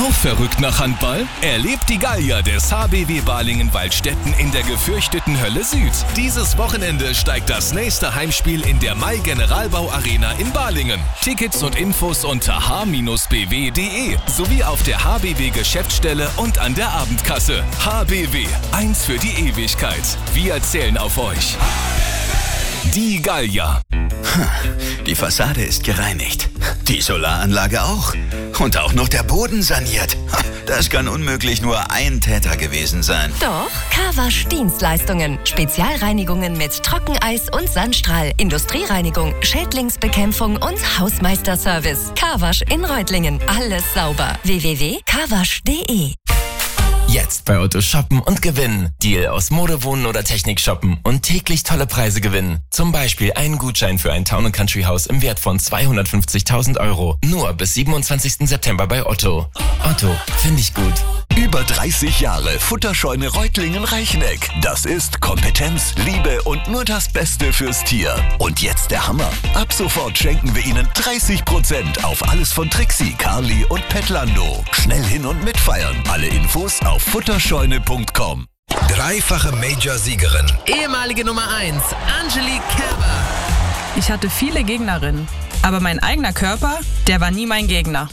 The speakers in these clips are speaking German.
Auch verrückt nach Handball? Erlebt die Gallier des HBW Balingen-Waldstätten in der gefürchteten Hölle Süd. Dieses Wochenende steigt das nächste Heimspiel in der Mai Generalbau Arena in Balingen. Tickets und Infos unter h-bw.de sowie auf der HBW Geschäftsstelle und an der Abendkasse. HBW, eins für die Ewigkeit. Wir zählen auf euch. Die Gallier. Die Fassade ist gereinigt. Die Solaranlage auch. Und auch noch der Boden saniert. Das kann unmöglich nur ein Täter gewesen sein. Doch, Carwasch Dienstleistungen. Spezialreinigungen mit Trockeneis und Sandstrahl, Industriereinigung, Schädlingsbekämpfung und Hausmeisterservice. Carwasch in Reutlingen. Alles sauber. www.carwasch.de. Jetzt bei Otto shoppen und gewinnen. Deal aus Mode, Wohnen oder Technik shoppen und täglich tolle Preise gewinnen. Zum Beispiel einen Gutschein für ein Town & Country Haus im Wert von 250.000 Euro. Nur bis 27. September bei Otto. Otto, finde ich gut. Über 30 Jahre Futterscheune Reutlingen-Reicheneck. Das ist Kompetenz, Liebe und nur das Beste fürs Tier. Und jetzt der Hammer. Ab sofort schenken wir Ihnen 30% auf alles von Trixie, Carly und Petlando. Schnell hin und mitfeiern. Alle Infos auf futterscheune.com. Dreifache Major-Siegerin. Ehemalige Nummer 1, Angelique Kerber. Ich hatte viele Gegnerinnen, aber mein eigener Körper, der war nie mein Gegner.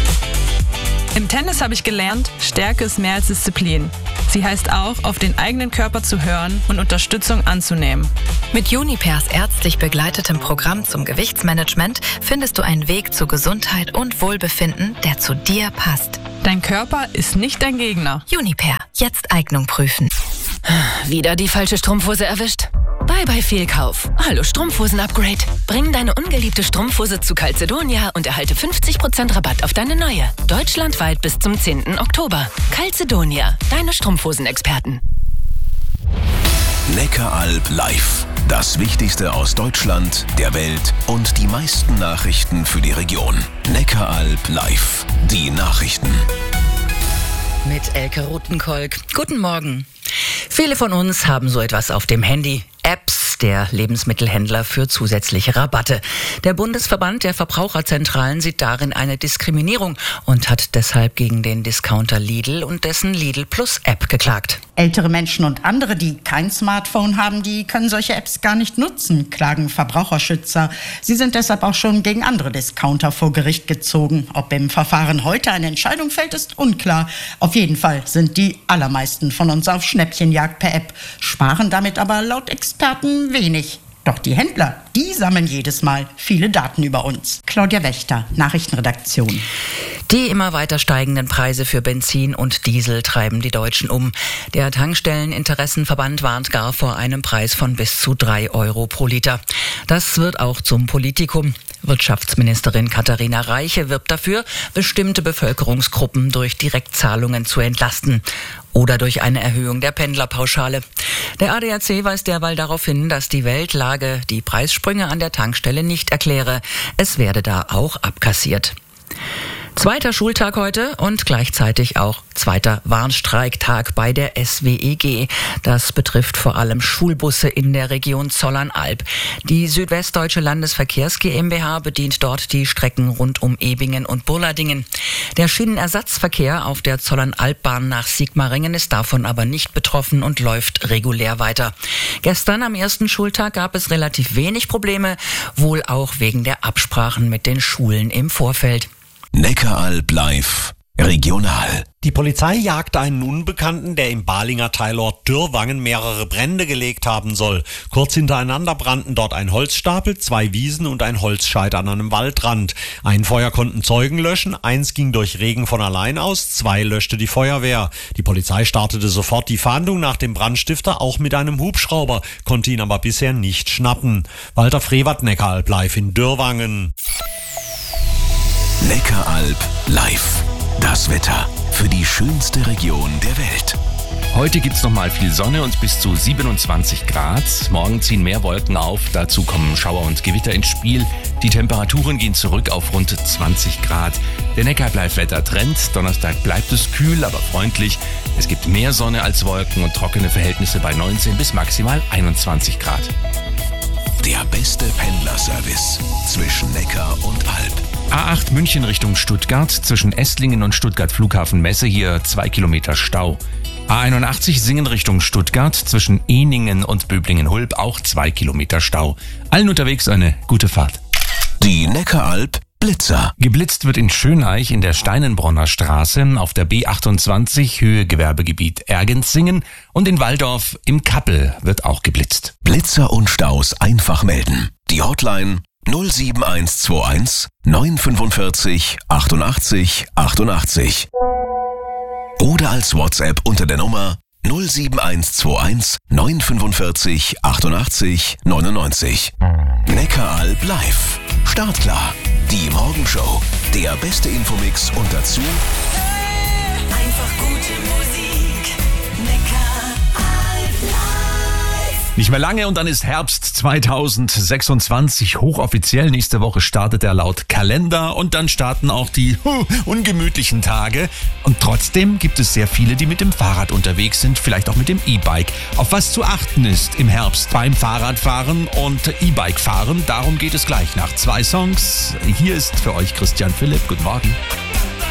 Im Tennis habe ich gelernt, Stärke ist mehr als Disziplin. Sie heißt auch, auf den eigenen Körper zu hören und Unterstützung anzunehmen. Mit Junipers ärztlich begleitetem Programm zum Gewichtsmanagement findest du einen Weg zu Gesundheit und Wohlbefinden, der zu dir passt. Dein Körper ist nicht dein Gegner. Juniper, jetzt Eignung prüfen. Wieder die falsche Strumpfhose erwischt? Bye Fehlkauf. Hallo Strumpfhosen-Upgrade. Bring deine ungeliebte Strumpfhose zu Calzedonia und erhalte 50% Rabatt auf deine neue. Deutschlandweit bis zum 10. Oktober. Calzedonia, deine Strumpfhosen-Experten. Neckaralb live. Das Wichtigste aus Deutschland, der Welt und die meisten Nachrichten für die Region. Neckaralb live. Die Nachrichten. Mit Elke Rutenkolk. Guten Morgen. Viele von uns haben so etwas auf dem Handy. Apps der Lebensmittelhändler für zusätzliche Rabatte. Der Bundesverband der Verbraucherzentralen sieht darin eine Diskriminierung und hat deshalb gegen den Discounter Lidl und dessen Lidl Plus App geklagt. Ältere Menschen und andere, die kein Smartphone haben, die können solche Apps gar nicht nutzen, klagen Verbraucherschützer. Sie sind deshalb auch schon gegen andere Discounter vor Gericht gezogen. Ob im Verfahren heute eine Entscheidung fällt, ist unklar. Auf jeden Fall sind die allermeisten von uns auf Schnäppchenjagd per App, sparen damit aber laut Experten wenig. Doch die Händler, die sammeln jedes Mal viele Daten über uns. Claudia Wächter, Nachrichtenredaktion. Die immer weiter steigenden Preise für Benzin und Diesel treiben die Deutschen um. Der Tankstelleninteressenverband warnt gar vor einem Preis von bis zu 3 Euro pro Liter. Das wird auch zum Politikum. Wirtschaftsministerin Katharina Reiche wirbt dafür, bestimmte Bevölkerungsgruppen durch Direktzahlungen zu entlasten oder durch eine Erhöhung der Pendlerpauschale. Der ADAC weist derweil darauf hin, dass die Weltlage die Preissprünge an der Tankstelle nicht erkläre. Es werde da auch abkassiert. Zweiter Schultag heute und gleichzeitig auch zweiter Warnstreiktag bei der SWEG. Das betrifft vor allem Schulbusse in der Region Zollernalb. Die Südwestdeutsche Landesverkehrs GmbH bedient dort die Strecken rund um Ebingen und Burladingen. Der Schienenersatzverkehr auf der Zollernalbbahn nach Sigmaringen ist davon aber nicht betroffen und läuft regulär weiter. Gestern am ersten Schultag gab es relativ wenig Probleme, wohl auch wegen der Absprachen mit den Schulen im Vorfeld. Neckaralb live. Regional. Die Polizei jagt einen Unbekannten, der im Balinger Teilort Dürrwangen mehrere Brände gelegt haben soll. Kurz hintereinander brannten dort ein Holzstapel, 2 Wiesen und ein Holzscheit an einem Waldrand. Ein Feuer konnten Zeugen löschen, 1 ging durch Regen von allein aus, 2 löschte die Feuerwehr. Die Polizei startete sofort die Fahndung nach dem Brandstifter, auch mit einem Hubschrauber, konnte ihn aber bisher nicht schnappen. Walter Frevert, Neckaralb live in Dürrwangen. Neckaralb live. Das Wetter für die schönste Region der Welt. Heute gibt's nochmal viel Sonne und bis zu 27 Grad. Morgen ziehen mehr Wolken auf, dazu kommen Schauer und Gewitter ins Spiel. Die Temperaturen gehen zurück auf rund 20 Grad. Der Neckaralb-Wetter-Trend. Donnerstag bleibt es kühl, aber freundlich. Es gibt mehr Sonne als Wolken und trockene Verhältnisse bei 19 bis maximal 21 Grad. Der beste Pendlerservice zwischen Neckar und Alb. A8 München Richtung Stuttgart, zwischen Esslingen und Stuttgart Flughafen Messe, hier 2 Kilometer Stau. A81 Singen Richtung Stuttgart, zwischen Ehningen und Böblingen-Hulb, auch 2 Kilometer Stau. Allen unterwegs eine gute Fahrt. Die Neckaralp Blitzer. Geblitzt wird in Schöneich in der Steinenbronner Straße, auf der B28 Höhe Gewerbegebiet Ergensingen und in Walldorf im Kappel wird auch geblitzt. Blitzer und Staus einfach melden. Die Hotline 07121 945 88 88. Oder als WhatsApp unter der Nummer 07121 945 88 99. Neckaralp live. Startklar. Die Morgenshow. Der beste Infomix und dazu einfach gute Musik. Neckaralp live. Nicht mehr lange und dann ist Herbst 2026 hochoffiziell. Nächste Woche startet er laut Kalender und dann starten auch die ungemütlichen Tage. Und trotzdem gibt es sehr viele, die mit dem Fahrrad unterwegs sind, vielleicht auch mit dem E-Bike. Auf was zu achten ist im Herbst beim Fahrradfahren und E-Bike fahren, darum geht es gleich nach 2 Songs. Hier ist für euch Christian Philipp. Guten Morgen.